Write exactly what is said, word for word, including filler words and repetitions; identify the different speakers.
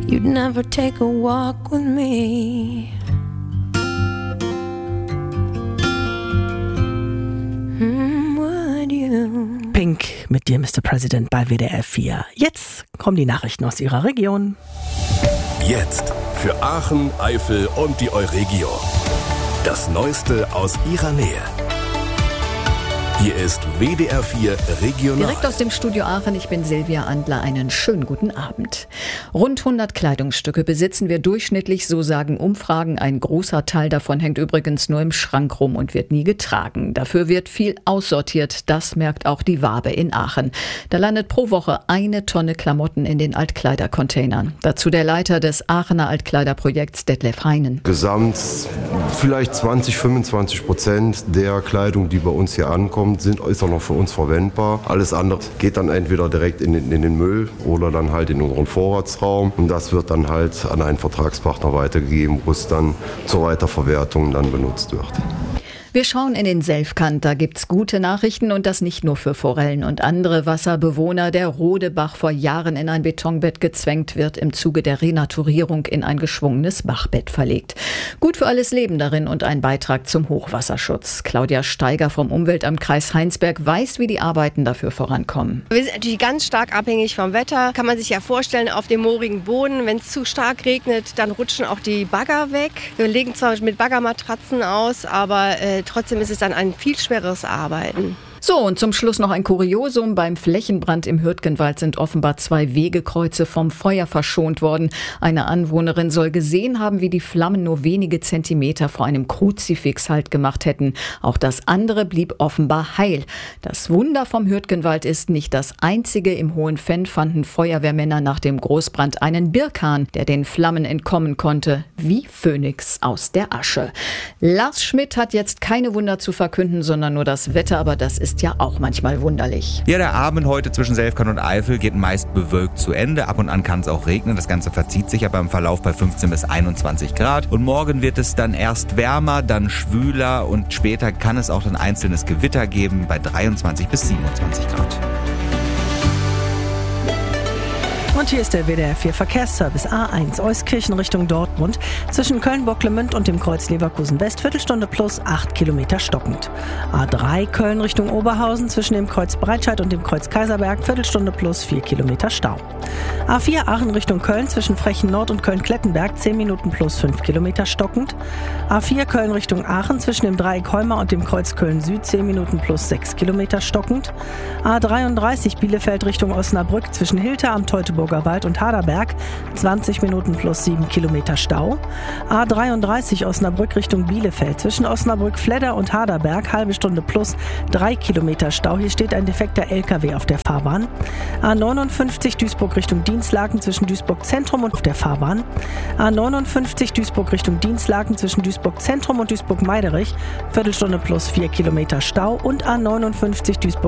Speaker 1: you'd never take a walk with me. Mm, would you?
Speaker 2: Pink mit dir, Mister President, bei W D R vier. Jetzt kommen die Nachrichten aus Ihrer Region.
Speaker 3: Jetzt für Aachen, Eifel und die Euregio. Das Neueste aus Ihrer Nähe. Hier ist W D R vier Regional.
Speaker 4: Direkt aus dem Studio Aachen, ich bin Silvia Andler, einen schönen guten Abend. Rund hundert Kleidungsstücke besitzen wir durchschnittlich, so sagen Umfragen. Ein großer Teil davon hängt übrigens nur im Schrank rum und wird nie getragen. Dafür wird viel aussortiert, das merkt auch die Wabe in Aachen. Da landet pro Woche eine Tonne Klamotten in den Altkleidercontainern. Dazu der Leiter des Aachener Altkleiderprojekts, Detlef Heinen.
Speaker 5: Gesamt vielleicht zwanzig, fünfundzwanzig Prozent der Kleidung, die bei uns hier ankommt, sind, ist auch noch für uns verwendbar. Alles andere geht dann entweder direkt in den, in den Müll oder dann halt in unseren Vorratsraum. Und das wird dann halt an einen Vertragspartner weitergegeben, wo es dann zur Weiterverwertung dann benutzt wird.
Speaker 4: Wir schauen in den Selfkant, da gibt's gute Nachrichten und das nicht nur für Forellen und andere Wasserbewohner. Der Rodebach, vor Jahren in ein Betonbett gezwängt, wird im Zuge der Renaturierung in ein geschwungenes Bachbett verlegt. Gut für alles Leben darin und ein Beitrag zum Hochwasserschutz. Claudia Steiger vom Umweltamt Kreis Heinsberg weiß, wie die Arbeiten dafür vorankommen.
Speaker 6: Wir sind natürlich ganz stark abhängig vom Wetter. Kann man sich ja vorstellen, auf dem moorigen Boden, wenn es zu stark regnet, dann rutschen auch die Bagger weg. Wir legen zwar mit Baggermatratzen aus, aber äh, trotzdem ist es dann ein viel schwereres Arbeiten.
Speaker 4: So, und zum Schluss noch ein Kuriosum. Beim Flächenbrand im Hürtgenwald sind offenbar zwei Wegekreuze vom Feuer verschont worden. Eine Anwohnerin soll gesehen haben, wie die Flammen nur wenige Zentimeter vor einem Kruzifix Halt gemacht hätten. Auch das andere blieb offenbar heil. Das Wunder vom Hürtgenwald ist nicht das einzige. Im Hohen Venn fanden Feuerwehrmänner nach dem Großbrand einen Birkan, der den Flammen entkommen konnte, wie Phönix aus der Asche. Lars Schmidt hat jetzt keine Wunder zu verkünden, sondern nur das Wetter, aber das ist ja auch manchmal wunderlich.
Speaker 7: Ja, der Abend heute zwischen Selfkant und Eifel geht meist bewölkt zu Ende. Ab und an kann es auch regnen. Das Ganze verzieht sich aber im Verlauf bei fünfzehn bis einundzwanzig Grad. Und morgen wird es dann erst wärmer, dann schwüler und später kann es auch ein einzelnes Gewitter geben bei dreiundzwanzig bis siebenundzwanzig Grad.
Speaker 2: Und hier ist der W D R vier Verkehrsservice A eins Euskirchen Richtung Dortmund. Zwischen Köln-Bocklemünd und dem Kreuz Leverkusen-West, Viertelstunde plus acht Kilometer stockend. A drei Köln Richtung Oberhausen, zwischen dem Kreuz Breitscheid und dem Kreuz Kaiserberg, Viertelstunde plus vier Kilometer Stau. A vier Aachen Richtung Köln, zwischen Frechen Nord und Köln-Klettenberg, zehn Minuten plus fünf Kilometer stockend. A vier Köln Richtung Aachen, zwischen dem Dreieck Heuma und dem Kreuz Köln-Süd, zehn Minuten plus sechs Kilometer stockend. A dreiunddreißig Bielefeld Richtung Osnabrück, zwischen Hilter am Teutoburger Wald und Haderberg, zwanzig Minuten plus sieben Kilometer Stau. A dreiunddreißig Osnabrück Richtung Bielefeld, zwischen Osnabrück, Fledder und Haderberg, halbe Stunde plus drei Kilometer Stau. Hier steht ein defekter L K W auf der Fahrbahn. A neunundfünfzig Duisburg Richtung Dinslaken, zwischen Duisburg Zentrum und auf der Fahrbahn. A neunundfünfzig Duisburg Richtung Dinslaken, zwischen Duisburg Zentrum und Duisburg Meiderich, Viertelstunde plus vier Kilometer Stau. Und A neunundfünfzig Duisburg